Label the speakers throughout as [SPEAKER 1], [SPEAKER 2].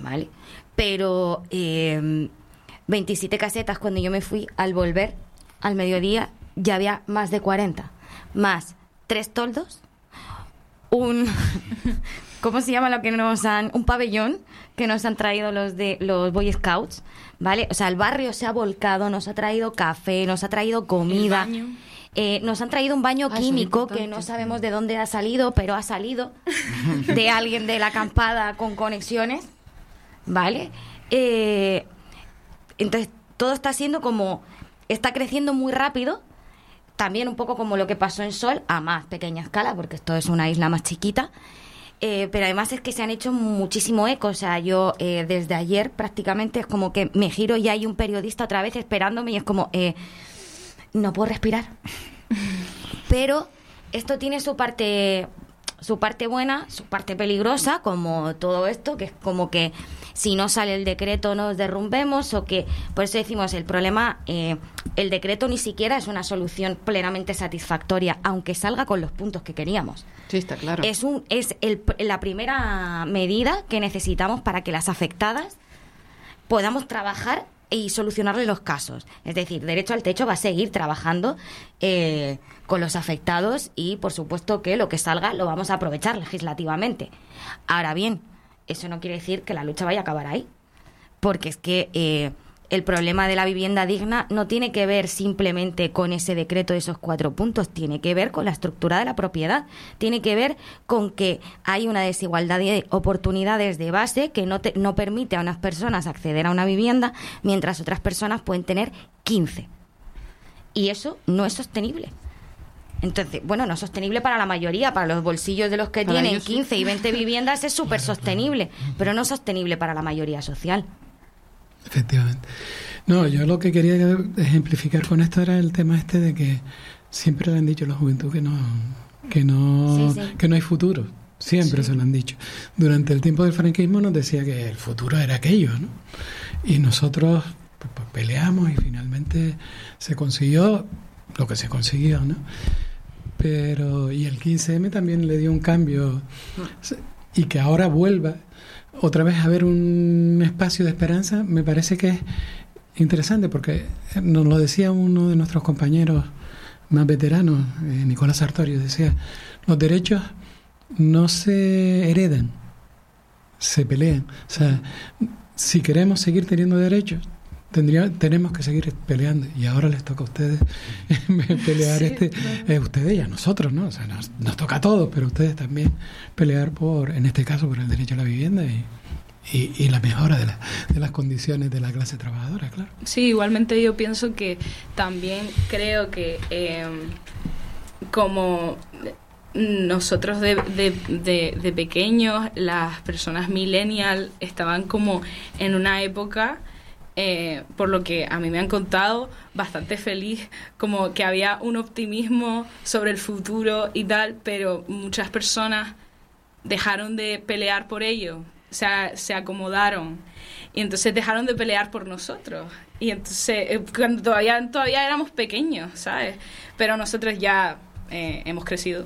[SPEAKER 1] ¿vale? Pero 27 casetas cuando yo me fui, al volver, al mediodía, ya había más de 40. Más 3 toldos, ¿cómo se llama lo que un pabellón que nos han traído los Boy Scouts, ¿vale? O sea, el barrio se ha volcado, nos ha traído café, nos ha traído comida. Nos han traído un baño químico que no sabemos de dónde ha salido, pero ha salido de alguien de la acampada con conexiones, ¿vale? Entonces, todo está está creciendo muy rápido. También un poco como lo que pasó en Sol, a más pequeña escala, porque esto es una isla más chiquita. Pero además es que se han hecho muchísimo eco. O sea, yo desde ayer prácticamente es como que me giro y hay un periodista otra vez esperándome y es como, no puedo respirar. Pero esto tiene su parte buena, su parte peligrosa, como todo esto, que es como que si no sale el decreto nos derrumbemos, o que, por eso decimos, el problema, el decreto ni siquiera es una solución plenamente satisfactoria, aunque salga con los puntos que queríamos.
[SPEAKER 2] Sí, está claro.
[SPEAKER 1] Es la primera medida que necesitamos para que las afectadas podamos trabajar y solucionarle los casos. Es decir, Derecho al Techo va a seguir trabajando con los afectados y, por supuesto, que lo que salga lo vamos a aprovechar legislativamente. Ahora bien, eso no quiere decir que la lucha vaya a acabar ahí, porque es que el problema de la vivienda digna no tiene que ver simplemente con ese decreto de esos 4 puntos, tiene que ver con la estructura de la propiedad, tiene que ver con que hay una desigualdad de oportunidades de base que no permite a unas personas acceder a una vivienda, mientras otras personas pueden tener 15. Y eso no es sostenible. Entonces, bueno, no es sostenible para la mayoría, para los bolsillos de los que tienen 15 y 20 viviendas es súper sostenible, pero no es sostenible para la mayoría social.
[SPEAKER 3] Efectivamente. No, yo lo que quería ejemplificar con esto era el tema este de que siempre le han dicho a la juventud que no hay futuro. Siempre se lo han dicho. Durante el tiempo del franquismo nos decía que el futuro era aquello, ¿no? Y nosotros pues peleamos y finalmente se consiguió lo que se consiguió, ¿no? Pero, y el 15M también le dio un cambio, y que ahora vuelva otra vez a haber un espacio de esperanza, me parece que es interesante, porque nos lo decía uno de nuestros compañeros más veteranos, Nicolás Sartorio, decía, los derechos no se heredan, se pelean. O sea, si queremos seguir teniendo derechos, tenemos que seguir peleando, y ahora les toca a ustedes pelear ustedes y a nosotros, ¿no? O sea, nos toca a todos, pero ustedes también pelear en este caso, por el derecho a la vivienda y la mejora de las condiciones de la clase trabajadora, claro.
[SPEAKER 4] Sí, igualmente yo pienso que también creo que como nosotros de pequeños, las personas millennial estaban como en una época, por lo que a mí me han contado, bastante feliz, como que había un optimismo sobre el futuro y tal, pero muchas personas dejaron de pelear por ello, o sea, se acomodaron y entonces dejaron de pelear por nosotros, y entonces cuando todavía éramos pequeños, ¿sabes? Pero nosotros ya hemos crecido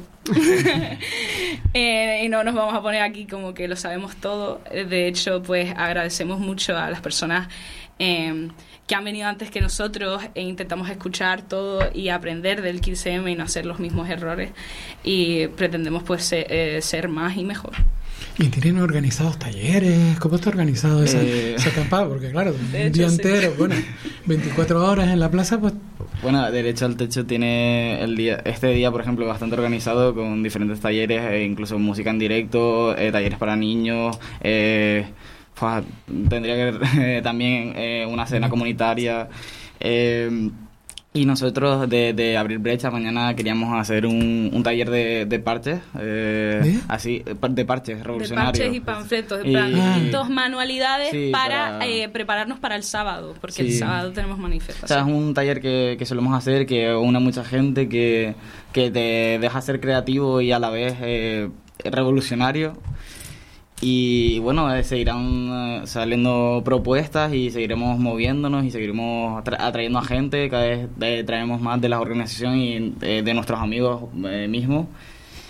[SPEAKER 4] y no nos vamos a poner aquí como que lo sabemos todo. De hecho, pues agradecemos mucho a las personas que han venido antes que nosotros, e intentamos escuchar todo y aprender del 15M y no hacer los mismos errores, y pretendemos pues ser más y mejor.
[SPEAKER 3] ¿Y tienen organizados talleres? ¿Cómo está organizado esa acampada? Porque claro, un día entero, bueno, 24 horas en la plaza, pues...
[SPEAKER 5] Bueno, Derecho al Techo tiene este día, por ejemplo, bastante organizado, con diferentes talleres, incluso música en directo, talleres para niños, tendría que haber también una cena comunitaria, y nosotros de Abrir Brecha mañana queríamos hacer un taller de parches, así, de parches revolucionarios.
[SPEAKER 4] De parches y panfletos, panfletos, manualidades, sí, para prepararnos para el sábado, porque el sábado tenemos manifestación.
[SPEAKER 5] O sea, es un taller que solemos hacer, que une a mucha gente, que te deja ser creativo y a la vez revolucionario. Y bueno, seguirán saliendo propuestas y seguiremos moviéndonos y seguiremos atrayendo a gente. Cada vez traemos más de la organización y de nuestros amigos mismos.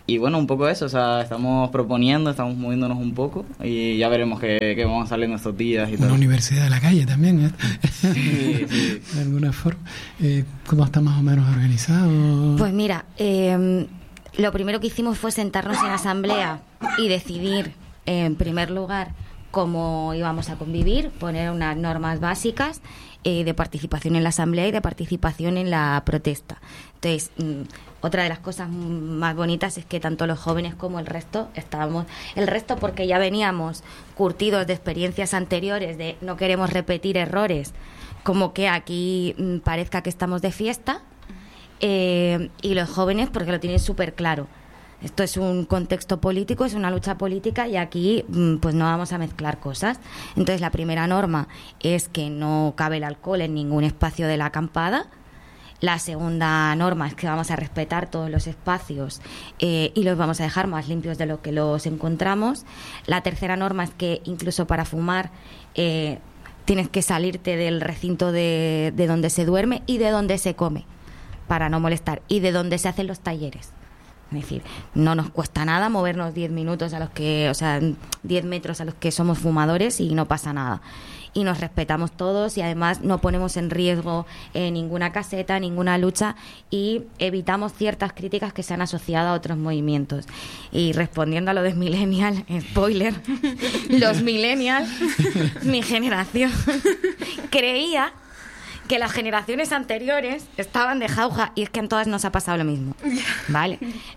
[SPEAKER 5] Y bueno, un poco eso, o sea, estamos proponiendo, estamos moviéndonos un poco y ya veremos qué vamos a salir en estos días y todo.
[SPEAKER 3] Una universidad de la calle también, ¿eh?
[SPEAKER 5] Sí, sí.
[SPEAKER 3] De alguna forma. ¿Cómo está más o menos organizado?
[SPEAKER 1] Pues mira, lo primero que hicimos fue sentarnos en asamblea y decidir, en primer lugar, cómo íbamos a convivir, poner unas normas básicas de participación en la asamblea y de participación en la protesta. Entonces, otra de las cosas más bonitas es que tanto los jóvenes como el resto porque ya veníamos curtidos de experiencias anteriores, de no queremos repetir errores, como que aquí parezca que estamos de fiesta, y los jóvenes porque lo tienen súper claro. Esto es un contexto político, es una lucha política y aquí pues no vamos a mezclar cosas. Entonces la primera norma es que no cabe el alcohol en ningún espacio de la acampada. La segunda norma es que vamos a respetar todos los espacios y los vamos a dejar más limpios de lo que los encontramos. La tercera norma es que incluso para fumar tienes que salirte del recinto de donde se duerme y de donde se come para no molestar y de donde se hacen los talleres. Es decir, no nos cuesta nada movernos 10 metros a los que somos fumadores y no pasa nada. Y nos respetamos todos y además no ponemos en riesgo ninguna caseta, ninguna lucha y evitamos ciertas críticas que se han asociado a otros movimientos. Y respondiendo a lo de millennial, spoiler, los millennials, mi generación, creía que las generaciones anteriores estaban de jauja y es que en todas nos ha pasado lo mismo, ¿vale?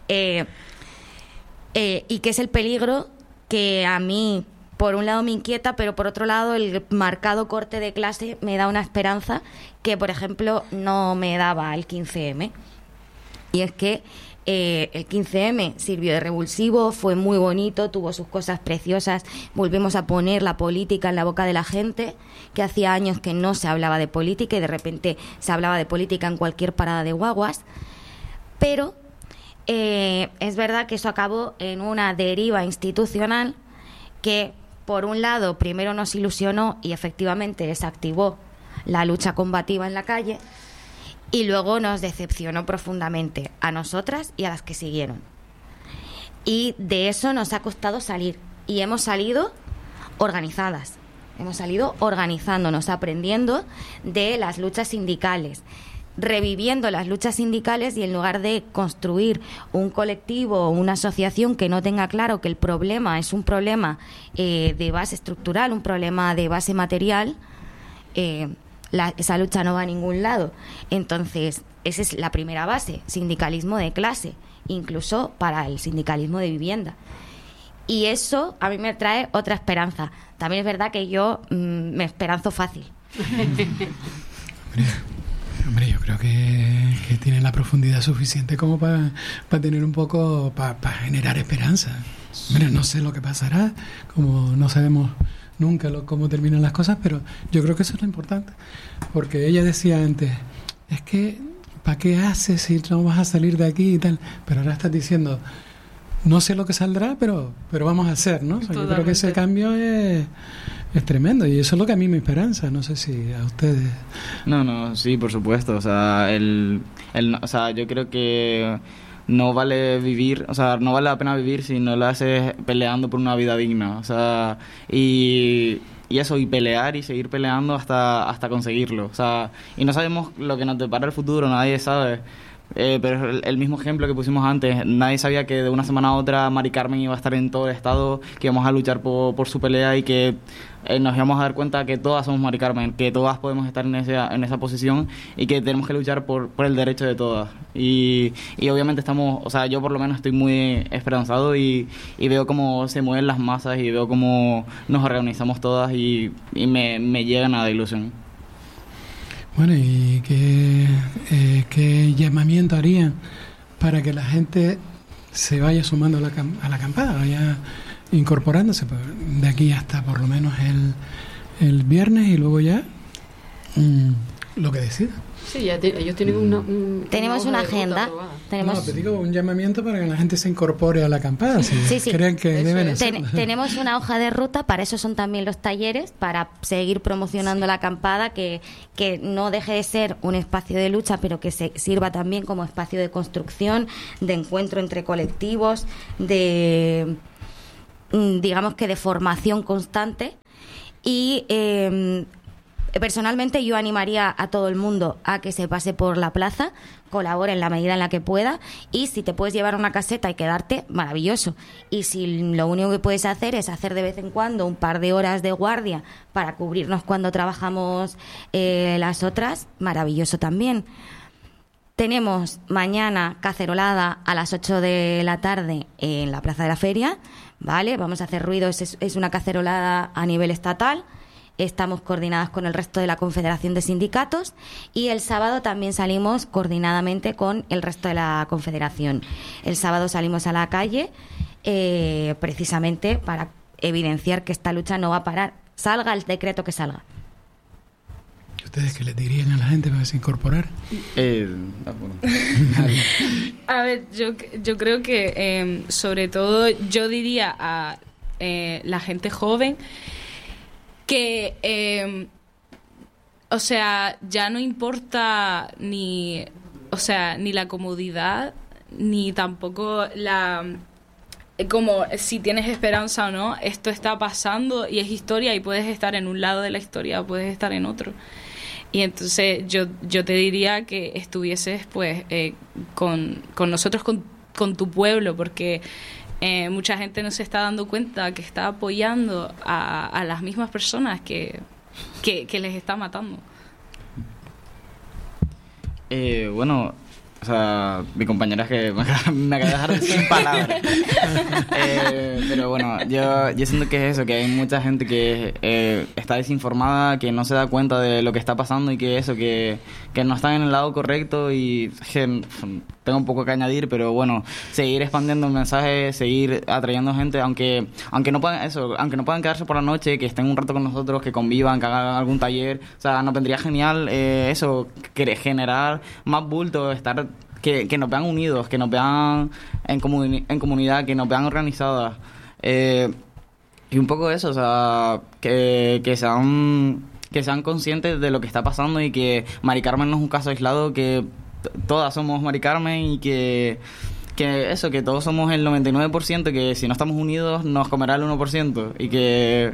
[SPEAKER 1] Y que es el peligro que a mí, por un lado, me inquieta, pero por otro lado, el marcado corte de clase me da una esperanza que, por ejemplo, no me daba el 15M. Y es que el 15M sirvió de revulsivo, fue muy bonito, tuvo sus cosas preciosas, volvimos a poner la política en la boca de la gente, que hacía años que no se hablaba de política y de repente se hablaba de política en cualquier parada de guaguas, pero es verdad que eso acabó en una deriva institucional que, por un lado, primero nos ilusionó y efectivamente desactivó la lucha combativa en la calle, y luego nos decepcionó profundamente a nosotras y a las que siguieron. Y de eso nos ha costado salir. Y hemos salido organizadas. Hemos salido organizándonos, aprendiendo de las luchas sindicales, reviviendo las luchas sindicales y en lugar de construir un colectivo o una asociación que no tenga claro que el problema es un problema de base estructural, un problema de base material, esa lucha no va a ningún lado. Entonces, esa es la primera base, sindicalismo de clase, incluso para el sindicalismo de vivienda. Y eso a mí me trae otra esperanza. También es verdad que yo me esperanzo fácil.
[SPEAKER 3] Hombre, yo creo que tiene la profundidad suficiente como para tener un poco, para generar esperanza. Mira, no sé lo que pasará, como no sabemos nunca cómo terminan las cosas, pero yo creo que eso es lo importante, porque ella decía antes, es que ¿para qué haces si no vas a salir de aquí y tal? Pero ahora estás diciendo, no sé lo que saldrá, pero vamos a hacer, ¿no? O sea, yo creo que ese cambio es tremendo y eso es lo que a mí me esperanza, no sé si a ustedes.
[SPEAKER 5] No, sí, por supuesto, o sea, o sea, yo creo que no vale vivir, o sea, no vale la pena vivir si no lo haces peleando por una vida digna, o sea, y eso, y pelear y seguir peleando hasta conseguirlo, o sea, y no sabemos lo que nos depara el futuro, nadie sabe, pero el mismo ejemplo que pusimos antes, nadie sabía que de una semana a otra Mari Carmen iba a estar en todo el estado, que íbamos a luchar por su pelea y que nos íbamos a dar cuenta que todas somos Mari Carmen, que todas podemos estar en esa posición y que tenemos que luchar por el derecho de todas. Y obviamente estamos, o sea, yo por lo menos estoy muy esperanzado y veo cómo se mueven las masas y veo cómo nos organizamos todas y me llegan a la ilusión.
[SPEAKER 3] Bueno, ¿y qué llamamiento harían para que la gente se vaya sumando a la acampada, vaya incorporándose de aquí hasta por lo menos el viernes y luego ya lo que decidan.
[SPEAKER 2] Sí, ellos tienen
[SPEAKER 1] tenemos una agenda.
[SPEAKER 3] No, te digo, un llamamiento para que la gente se incorpore a la acampada, si creen que
[SPEAKER 2] Eso
[SPEAKER 3] deben
[SPEAKER 2] es.
[SPEAKER 3] hacerlo.
[SPEAKER 1] Tenemos una hoja de ruta, para eso son también los talleres, para seguir promocionando la acampada, que no deje de ser un espacio de lucha, pero que se sirva también como espacio de construcción, de encuentro entre colectivos, de, digamos que de formación constante. Y personalmente yo animaría a todo el mundo a que se pase por la plaza, colabore en la medida en la que pueda, y si te puedes llevar una caseta y quedarte, maravilloso. Y si lo único que puedes hacer es hacer de vez en cuando un par de horas de guardia para cubrirnos cuando trabajamos las otras, maravilloso también. Tenemos mañana cacerolada a las 8 de la tarde en la Plaza de la Feria, ¿vale? Vamos a hacer ruido, es una cacerolada a nivel estatal. Estamos coordinadas con el resto de la Confederación de Sindicatos, y el sábado también salimos coordinadamente con el resto de la Confederación. El sábado salimos a la calle precisamente para evidenciar que esta lucha no va a parar, salga el decreto que salga.
[SPEAKER 3] ¿Ustedes qué les dirían a la gente para se incorporar?
[SPEAKER 4] A ver, yo creo que sobre todo yo diría a la gente joven que, o sea, ya no importa ni la comodidad, ni tampoco como si tienes esperanza o no. Esto está pasando y es historia, y puedes estar en un lado de la historia o puedes estar en otro. Y entonces yo te diría que estuvieses pues con nosotros, con tu pueblo, porque mucha gente no se está dando cuenta que está apoyando a las mismas personas que les está matando.
[SPEAKER 5] Bueno, o sea, mi compañera es que me acaba de dejar sin palabras. Pero bueno, yo siento que es eso, que hay mucha gente que está desinformada, que no se da cuenta de lo que está pasando, y que eso, que no están en el lado correcto. Y que tengo un poco que añadir, pero bueno, seguir expandiendo el mensaje, seguir atrayendo gente, aunque no puedan quedarse por la noche, que estén un rato con nosotros, que convivan, que hagan algún taller. O sea, nos vendría genial eso, generar más bulto, que nos vean unidos, que nos vean en comunidad, que nos vean organizadas. Y un poco eso, o sea, que sean conscientes de lo que está pasando, y que Mari Carmen no es un caso aislado, que todas somos Mari Carmen, y que todos somos el 99%, que si no estamos unidos nos comerá el 1%, y que...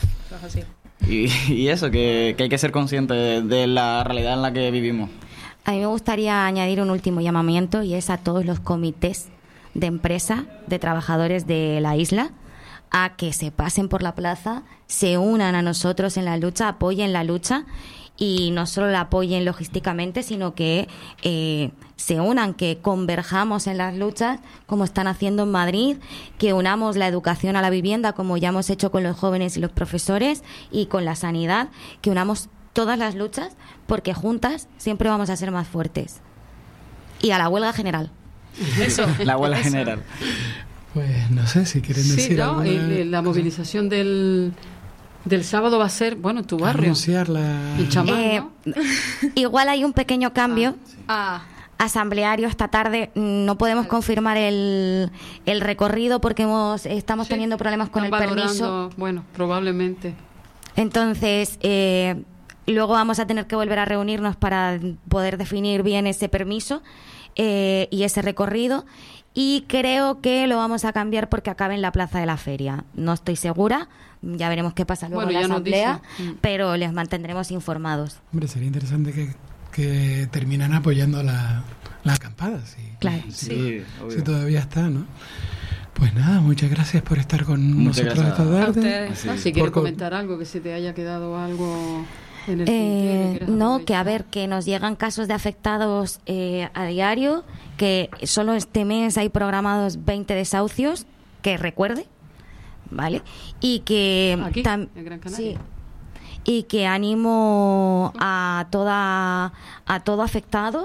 [SPEAKER 5] Y eso, que hay que ser consciente de la realidad en la que vivimos.
[SPEAKER 1] A mí me gustaría añadir un último llamamiento, y es a todos los comités de empresa, de trabajadores de la isla, a que se pasen por la plaza, se unan a nosotros en la lucha, apoyen la lucha, y no solo la apoyen logísticamente, sino que se unan, que converjamos en las luchas como están haciendo en Madrid, que unamos la educación a la vivienda como ya hemos hecho con los jóvenes y los profesores, y con la sanidad, que unamos todas las luchas, porque juntas siempre vamos a ser más fuertes. Y a la huelga general.
[SPEAKER 4] Eso.
[SPEAKER 5] La huelga general.
[SPEAKER 3] Pues no sé si quieren decir
[SPEAKER 2] ¿no? La movilización del sábado va a ser, bueno, en tu barrio.
[SPEAKER 3] Anunciar
[SPEAKER 2] en Chamán, ¿no?
[SPEAKER 1] Igual hay un pequeño cambio. Asambleario esta tarde. No podemos confirmar el recorrido porque estamos teniendo problemas con el permiso.
[SPEAKER 2] Bueno, probablemente.
[SPEAKER 1] Entonces, luego vamos a tener que volver a reunirnos para poder definir bien ese permiso y ese recorrido. Y creo que lo vamos a cambiar porque acabe en la Plaza de la Feria. No estoy segura, ya veremos qué pasa luego en la asamblea, pero les mantendremos informados.
[SPEAKER 3] Hombre, sería interesante que terminan apoyando la acampada.
[SPEAKER 1] Claro.
[SPEAKER 3] Si todavía está, ¿no? Pues nada, muchas gracias por estar con nosotros esta tarde.
[SPEAKER 2] Si quieres comentar algo, que se te haya quedado algo...
[SPEAKER 1] No, que a ver, que nos llegan casos de afectados a diario, que solo este mes hay programados 20 desahucios, que recuerde, ¿vale? Y que
[SPEAKER 2] aquí, en Gran Canaria.
[SPEAKER 1] Sí, y que animo a todo afectado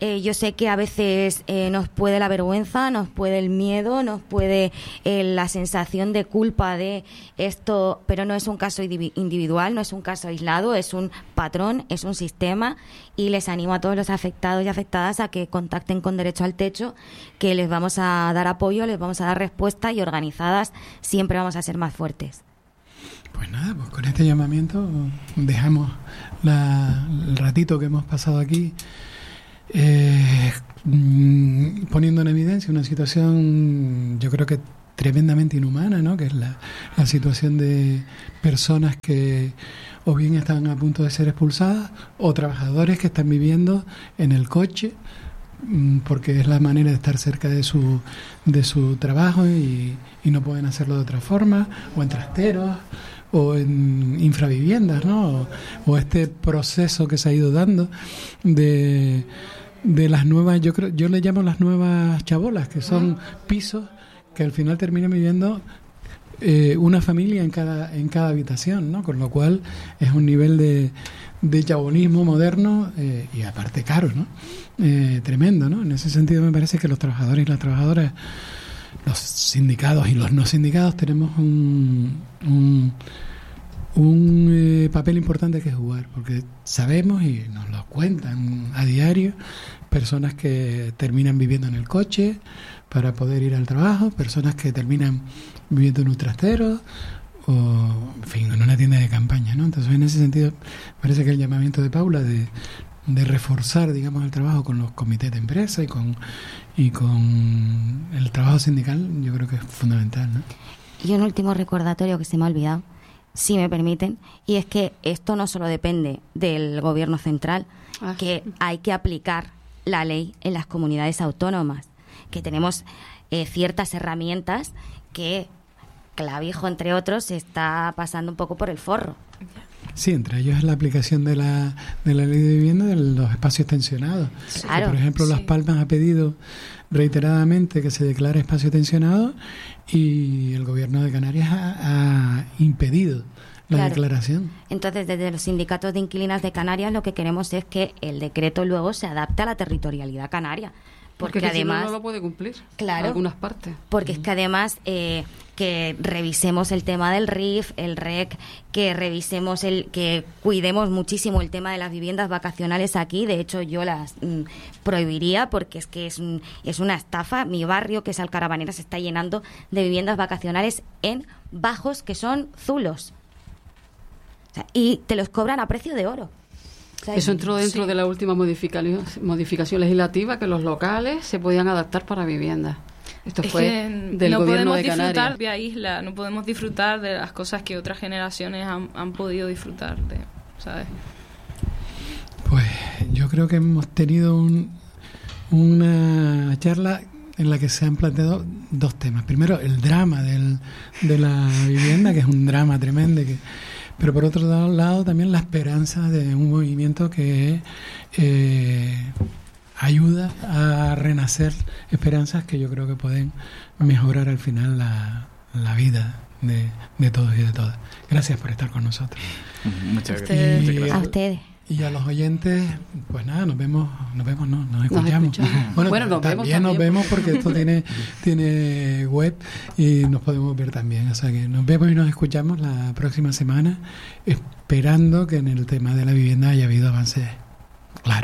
[SPEAKER 1] Yo sé que a veces nos puede la vergüenza, nos puede el miedo, nos puede la sensación de culpa de esto, pero no es un caso individual, no es un caso aislado, es un patrón, es un sistema, y les animo a todos los afectados y afectadas a que contacten con Derecho al Techo, que les vamos a dar apoyo, les vamos a dar respuesta, y organizadas siempre vamos a ser más fuertes.
[SPEAKER 3] Pues nada, pues con este llamamiento dejamos el ratito que hemos pasado aquí poniendo en evidencia una situación, yo creo que tremendamente inhumana, ¿no? Que es la situación de personas que o bien están a punto de ser expulsadas, o trabajadores que están viviendo en el coche, porque es la manera de estar cerca de su trabajo y no pueden hacerlo de otra forma, o en trasteros, o en infraviviendas, ¿no? O este proceso que se ha ido dando de las nuevas, yo le llamo las nuevas chabolas, que son pisos que al final terminan viviendo una familia en cada habitación, ¿no? Con lo cual es un nivel de chabolismo moderno y aparte caro, ¿no? Tremendo, ¿no? En ese sentido me parece que los trabajadores y las trabajadoras, los sindicados y los no sindicados, tenemos un papel importante que jugar, porque sabemos y nos lo cuentan a diario personas que terminan viviendo en el coche para poder ir al trabajo, personas que terminan viviendo en un trastero o, en fin, en una tienda de campaña, ¿no? Entonces, en ese sentido, parece que el llamamiento de Paula de reforzar, digamos, el trabajo con los comités de empresa y con el trabajo sindical, yo creo que es fundamental, ¿no?
[SPEAKER 1] Y un último recordatorio que se me ha olvidado, si me permiten, y es que esto no solo depende del gobierno central, que hay que aplicar la ley en las comunidades autónomas, que tenemos ciertas herramientas que Clavijo, entre otros, se está pasando un poco por el forro.
[SPEAKER 3] Sí, entre ellos es la aplicación de la ley de vivienda de los espacios tensionados.
[SPEAKER 1] Claro,
[SPEAKER 3] por ejemplo, Las Palmas ha pedido reiteradamente que se declare espacio tensionado y el gobierno de Canarias ha impedido la declaración.
[SPEAKER 1] Entonces, desde los sindicatos de inquilinas de Canarias lo que queremos es que el decreto luego se adapte a la territorialidad canaria.
[SPEAKER 2] Porque además no lo puede cumplir,
[SPEAKER 1] claro,
[SPEAKER 2] en algunas partes.
[SPEAKER 1] Porque es que además que revisemos el tema del RIF, el REC, que cuidemos muchísimo el tema de las viviendas vacacionales aquí. De hecho, yo las prohibiría porque es que es una estafa. Mi barrio, que es Alcarabanera, se está llenando de viviendas vacacionales en bajos que son zulos. O sea, y te los cobran a precio de oro.
[SPEAKER 2] Eso entró dentro de la última modificación legislativa, que los locales se podían adaptar para viviendas. Esto fue del gobierno de Canarias.
[SPEAKER 4] No podemos disfrutar de la isla, no podemos disfrutar de las cosas que otras generaciones han podido disfrutar de, ¿sabes?
[SPEAKER 3] Pues yo creo que hemos tenido una charla en la que se han planteado dos temas. Primero, el drama de la vivienda, que es un drama tremendo, pero por otro lado también la esperanza de un movimiento que ayuda a renacer esperanzas que yo creo que pueden mejorar al final la vida de todos y de todas. Gracias por estar con nosotros.
[SPEAKER 5] Muchas gracias.
[SPEAKER 1] A ustedes.
[SPEAKER 3] Y a los oyentes, pues nada, nos escuchamos. Bueno, nos vemos porque esto tiene web y nos podemos ver también. O sea que nos vemos y nos escuchamos la próxima semana, esperando que en el tema de la vivienda haya habido avances. Claro.